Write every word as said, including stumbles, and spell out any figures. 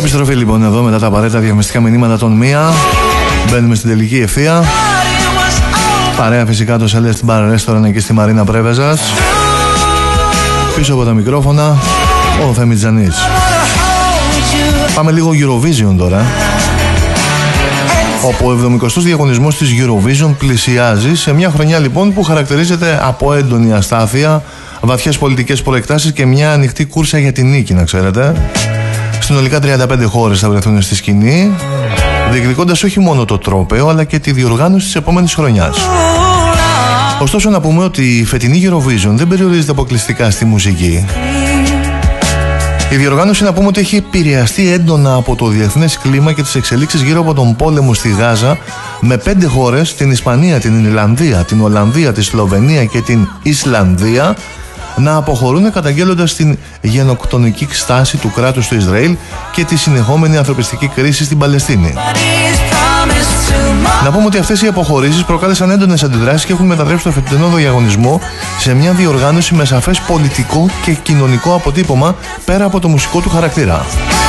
Επιστροφή λοιπόν εδώ μετά τα απαραίτητα διαφημιστικά μηνύματα των μία. Μπαίνουμε στην τελική ευθεία. Παρέα φυσικά το Celeste Bar Restaurant εκεί στη Μαρίνα Πρέβεζας. Πίσω από τα μικρόφωνα ο Θέμης Τζανής. Πάμε λίγο Eurovision τώρα, όπου ο εβδομηκοστός διαγωνισμός της Eurovision πλησιάζει σε μια χρονιά λοιπόν που χαρακτηρίζεται από έντονη αστάθεια, βαθιές πολιτικές προεκτάσεις και μια ανοιχτή κούρσα για την νίκη, να ξέρετε. Συνολικά τριάντα πέντε χώρες θα βρεθούν στη σκηνή, διεκδικώντας όχι μόνο το τρόπαιο αλλά και τη διοργάνωση της επόμενης χρονιάς. Ωστόσο να πούμε ότι η φετινή Eurovision δεν περιορίζεται αποκλειστικά στη μουσική. Η διοργάνωση να πούμε ότι έχει επηρεαστεί έντονα από το διεθνές κλίμα και τις εξελίξεις γύρω από τον πόλεμο στη Γάζα, με πέντε χώρες, την Ισπανία, την Ιρλανδία, την Ολλανδία, τη Σλοβενία και την Ισλανδία, να αποχωρούν καταγγέλλοντας την γενοκτονική στάση του κράτους του Ισραήλ και τη συνεχόμενη ανθρωπιστική κρίση στην Παλαιστίνη. Να πούμε ότι αυτές οι αποχωρήσεις προκάλεσαν έντονες αντιδράσεις και έχουν μετατρέψει το φετινό διαγωνισμό σε μια διοργάνωση με σαφές πολιτικό και κοινωνικό αποτύπωμα πέρα από το μουσικό του χαρακτήρα.